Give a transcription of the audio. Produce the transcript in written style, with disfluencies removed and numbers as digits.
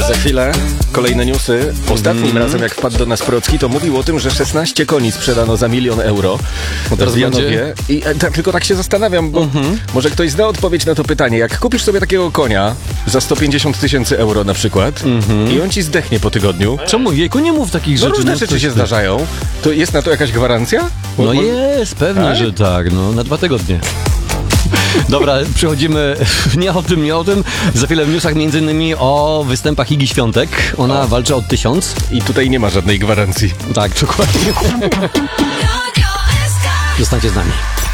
Za chwilę kolejne newsy. Ostatnim razem, jak wpadł do nas Procki, to mówił o tym, że 16 koni sprzedano za 1 000 000 euro. Teraz w Janowie. I tylko tak się zastanawiam, bo może ktoś zna odpowiedź na to pytanie. Jak kupisz sobie takiego konia za 150 000 euro na przykład i on ci zdechnie po tygodniu. Czemu? Jejku, nie mów takich No rzeczy. różne rzeczy się zdarzają. To jest na to jakaś gwarancja? No jest, pewnie, że tak. No, na 2 tygodnie. Dobra, przechodzimy nie o tym. Za chwilę w newsach m.in. o występach Igi Świątek. Ona walczy o 1000. I tutaj nie ma żadnej gwarancji. Tak, dokładnie. Zostańcie z nami.